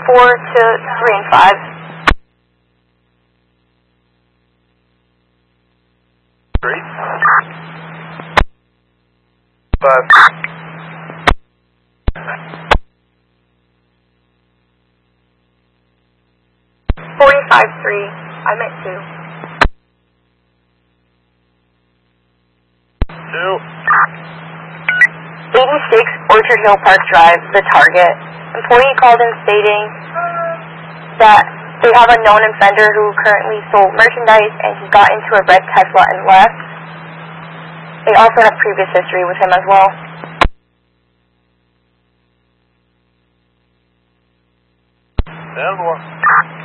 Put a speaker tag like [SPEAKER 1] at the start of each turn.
[SPEAKER 1] 4 to 3 and 5.
[SPEAKER 2] Three. 5.
[SPEAKER 1] 45-3. I meant 2.
[SPEAKER 2] 2.
[SPEAKER 1] 86 Orchard Hill Park Drive, the target. Employee called in stating that they have a known offender who currently sold merchandise and he got into a red Tesla and left. They also have previous history with him as well.
[SPEAKER 2] Down 1.